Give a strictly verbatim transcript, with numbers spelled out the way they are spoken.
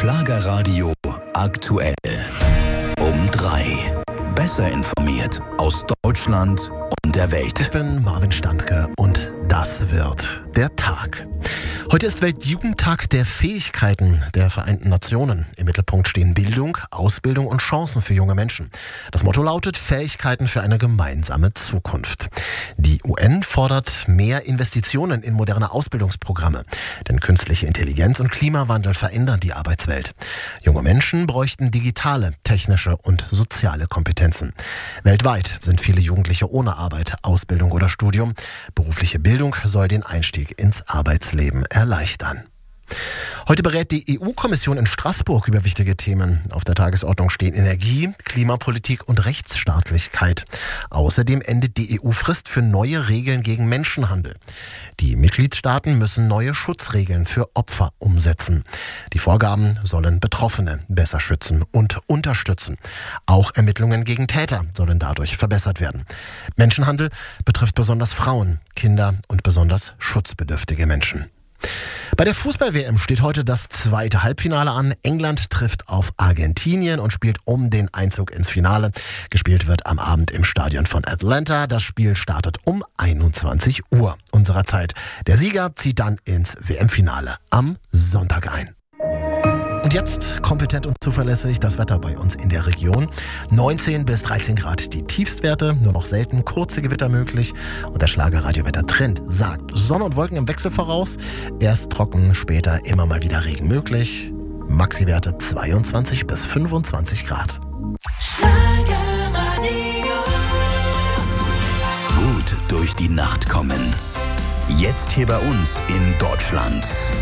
Schlagerradio aktuell. Um drei. Besser informiert aus Deutschland und der Welt. Ich bin Marvin Standke und das wird der Tag. Heute ist Weltjugendtag der Fähigkeiten der Vereinten Nationen. Im Mittelpunkt stehen Bildung, Ausbildung und Chancen für junge Menschen. Das Motto lautet Fähigkeiten für eine gemeinsame Zukunft. Die U N fordert mehr Investitionen in moderne Ausbildungsprogramme. Denn künstliche Intelligenz und Klimawandel verändern die Arbeitswelt. Junge Menschen bräuchten digitale, technische und soziale Kompetenzen. Weltweit sind viele Jugendliche ohne Arbeit, Ausbildung oder Studium. Berufliche Bildung soll den Einstieg ins Arbeitsleben erleichtern. Heute berät die E U-Kommission in Straßburg über wichtige Themen. Auf der Tagesordnung stehen Energie, Klimapolitik und Rechtsstaatlichkeit. Außerdem endet die E U-Frist für neue Regeln gegen Menschenhandel. Die Mitgliedstaaten müssen neue Schutzregeln für Opfer umsetzen. Die Vorgaben sollen Betroffene besser schützen und unterstützen. Auch Ermittlungen gegen Täter sollen dadurch verbessert werden. Menschenhandel betrifft besonders Frauen, Kinder und besonders schutzbedürftige Menschen. Bei der Fußball-W M steht heute das zweite Halbfinale an. England trifft auf Argentinien und spielt um den Einzug ins Finale. Gespielt wird am Abend im Stadion von Atlanta. Das Spiel startet um einundzwanzig Uhr unserer Zeit. Der Sieger zieht dann ins W M-Finale am Sonntag ein. Und jetzt kompetent und zuverlässig das Wetter bei uns in der Region. neunzehn bis dreizehn Grad die Tiefstwerte, nur noch selten kurze Gewitter möglich. Und der Schlagerradio-Wetter-Trend sagt Sonne und Wolken im Wechsel voraus. Erst trocken, später immer mal wieder Regen möglich. Maxi-Werte zweiundzwanzig bis fünfundzwanzig Grad. Schlagerradio. Gut durch die Nacht kommen. Jetzt hier bei uns in Deutschland.